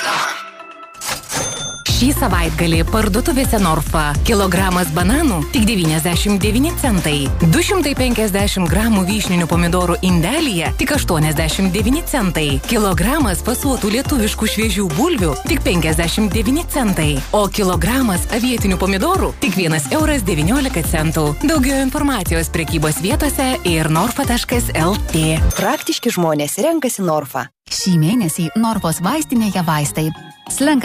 Šį savaitgalį parduotuvėse Norfa. Kilogramas bananų tik 99 centai. 250 gramų vyšninių pomidorų indelyje tik 89 centai. Kilogramas fasuotų lietuviškų šviežių bulvių tik 59 centai. O kilogramas avietinių pomidorų tik 1,19 €. Daugiau informacijos prekybos vietose ir norfa.lt. Praktiški žmonės renkasi Norfa. Šį mėnesį Norfos vaistinėje vaistai. Slenka